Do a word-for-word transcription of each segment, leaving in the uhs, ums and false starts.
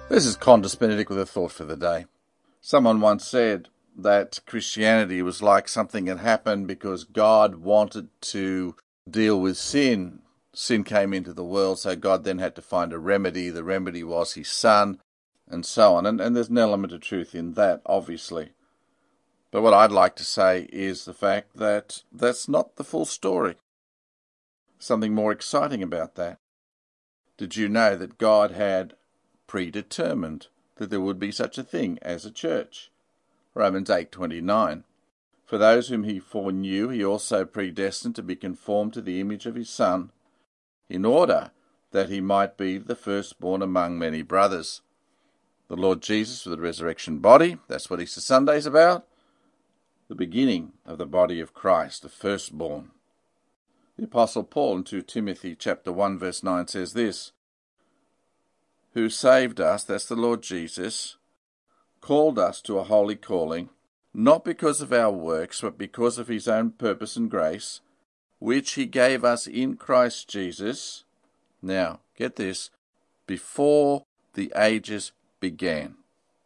This is Qantas Benedict with a thought for the day. Someone once said that Christianity was like something that happened because God wanted to deal with sin. Sin came into the world, so God then had to find a remedy. The remedy was his Son, and so on. And, and there's an element of truth in that, obviously. But what I'd like to say is the fact that that's not the full story. Something more exciting about that. Did you know that God had predetermined that there would be such a thing as a church? Romans eight twenty-nine. For those whom he foreknew, he also predestined to be conformed to the image of his Son, in order that he might be the firstborn among many brothers. The Lord Jesus with the resurrection body, that's what Easter Sunday's about. The beginning of the body of Christ, the firstborn. The Apostle Paul in Second Timothy chapter one verse nine says this, who saved us, that's the Lord Jesus, called us to a holy calling, not because of our works, but because of his own purpose and grace, which he gave us in Christ Jesus. Now, get this, before the ages began.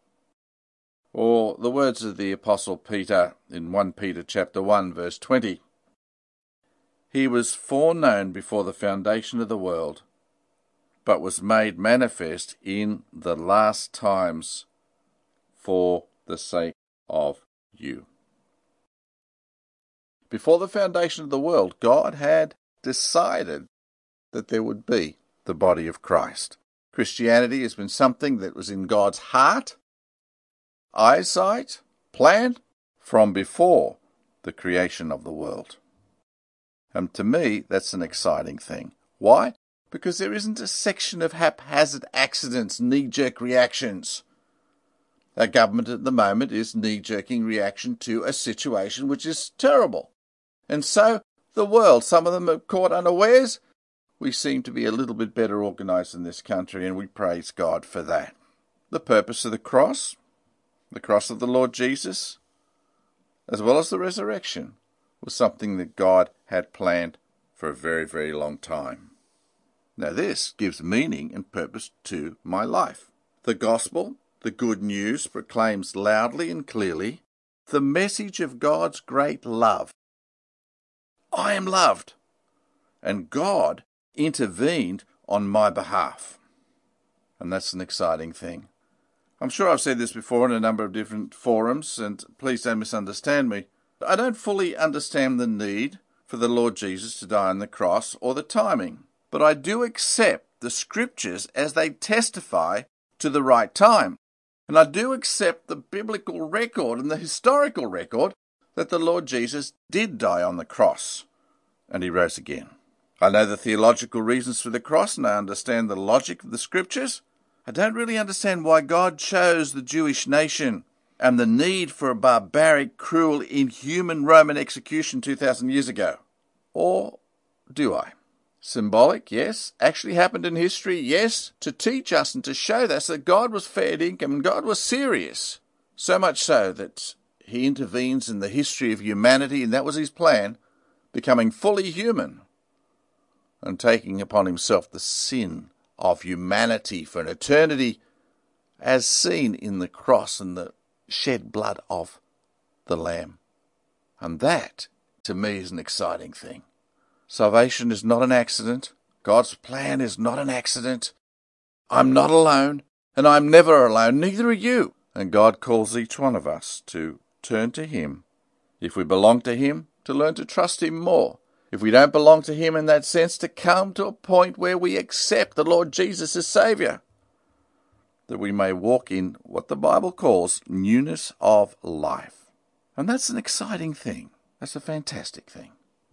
Or the words of the Apostle Peter in First Peter chapter one verse twenty. He was foreknown before the foundation of the world, but was made manifest in the last times for the sake of you. Before the foundation of the world, God had decided that there would be the body of Christ. Christianity has been something that was in God's heart, eyesight, plan, from before the creation of the world. And to me, that's an exciting thing. Why? Because there isn't a section of haphazard accidents, knee-jerk reactions. Our government at the moment is knee-jerking reaction to a situation which is terrible. And so the world, some of them are caught unawares. We seem to be a little bit better organised in this country, and we praise God for that. The purpose of the cross, the cross of the Lord Jesus, as well as the resurrection, was something that God had planned for a very, very long time. Now this gives meaning and purpose to my life. The gospel, the good news, proclaims loudly and clearly the message of God's great love. I am loved, and God intervened on my behalf. And that's an exciting thing. I'm sure I've said this before in a number of different forums, and please don't misunderstand me. I don't fully understand the need for the Lord Jesus to die on the cross or the timing. But I do accept the scriptures as they testify to the right time. And I do accept the biblical record and the historical record that the Lord Jesus did die on the cross and he rose again. I know the theological reasons for the cross and I understand the logic of the scriptures. I don't really understand why God chose the Jewish nation and the need for a barbaric, cruel, inhuman Roman execution two thousand years ago. Or do I? Symbolic, yes. Actually happened in history, yes. To teach us and to show us that God was fair dinkum and God was serious. So much so that he intervenes in the history of humanity, and that was his plan, becoming fully human and taking upon himself the sin of humanity for an eternity, as seen in the cross and the shed blood of the Lamb. And that, to me, is an exciting thing. Salvation is not an accident. God's plan is not an accident. I'm not alone, and I'm never alone, neither are you. And God calls each one of us to turn to him. If we belong to him, to learn to trust him more. If we don't belong to him in that sense, to come to a point where we accept the Lord Jesus as Saviour, that we may walk in what the Bible calls newness of life. And that's an exciting thing. That's a fantastic thing.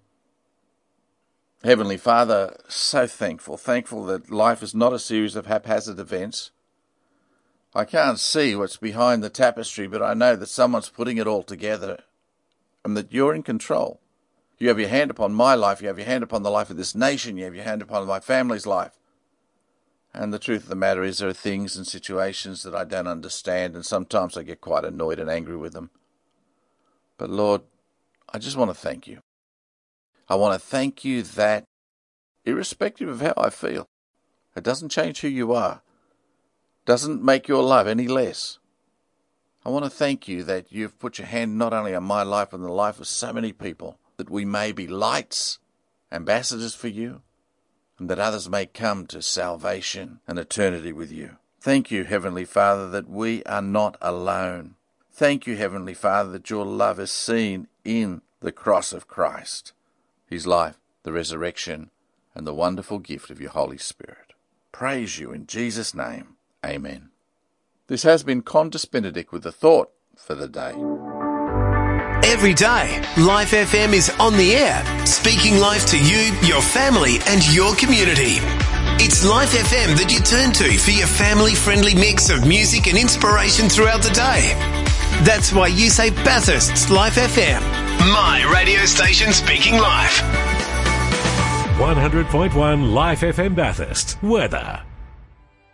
Heavenly Father, so thankful, thankful that life is not a series of haphazard events. I can't see what's behind the tapestry, but I know that someone's putting it all together and that you're in control. You have your hand upon my life, you have your hand upon the life of this nation, you have your hand upon my family's life. And the truth of the matter is there are things and situations that I don't understand, and sometimes I get quite annoyed and angry with them. But Lord, I just want to thank you. I want to thank you that, irrespective of how I feel, it doesn't change who you are. doesn't make your love any less. I want to thank you that you've put your hand not only on my life, but on the life of so many people, that we may be lights, ambassadors for you, and that others may come to salvation and eternity with you. Thank you, Heavenly Father, that we are not alone. Thank you, Heavenly Father, that your love is seen in the cross of Christ, his life, the resurrection, and the wonderful gift of your Holy Spirit. Praise you in Jesus' name. Amen. This has been Qantas Benedict with the thought for the day. Every day, Life F M is on the air, speaking life to you, your family and your community. It's Life F M that you turn to for your family-friendly mix of music and inspiration throughout the day. That's why you say Bathurst's Life F M. My radio station speaking life. one hundred point one Life F M Bathurst. Weather.